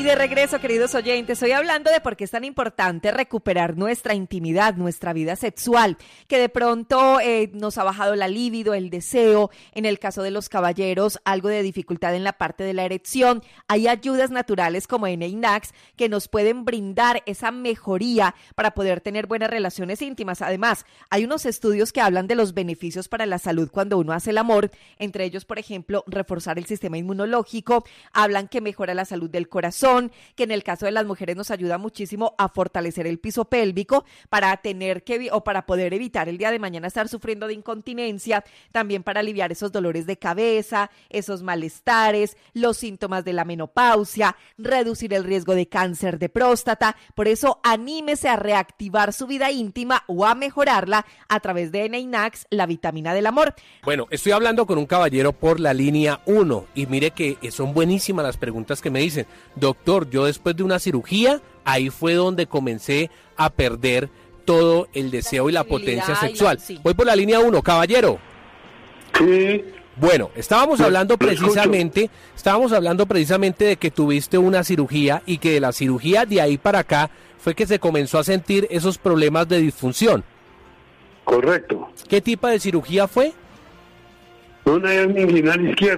de regreso, queridos oyentes, estoy hablando de por qué es tan importante recuperar nuestra intimidad, nuestra vida sexual, que de pronto nos ha bajado la libido, el deseo, en el caso de los caballeros, algo de dificultad en la parte de la erección. Hay ayudas naturales como NAINAX que nos pueden brindar esa mejoría para poder tener buenas relaciones íntimas. Además, hay unos estudios que hablan de los beneficios para la salud cuando uno hace el amor, entre ellos, por ejemplo, reforzar el sistema inmunológico, hablan que mejora la salud del corazón, que en el caso de las mujeres nos ayuda muchísimo a fortalecer el piso pélvico para para poder evitar el día de mañana estar sufriendo de incontinencia, también para aliviar esos dolores de cabeza, esos malestares, los síntomas de la menopausia, reducir el riesgo de cáncer de próstata. Por eso anímese a reactivar su vida íntima o a mejorarla a través de NAINAX, la vitamina del amor. Bueno, estoy hablando con un caballero por la línea 1 y mire que son buenísimas las preguntas que me dicen. Doctor, yo después de una cirugía, ahí fue donde comencé a perder todo el deseo y la potencia sexual. Sí. Voy por la línea 1, caballero. Sí. Bueno, estábamos hablando precisamente de que tuviste una cirugía y que de la cirugía de ahí para acá fue que se comenzó a sentir esos problemas de disfunción. Correcto. ¿Qué tipo de cirugía fue? Una hernia inguinal izquierda.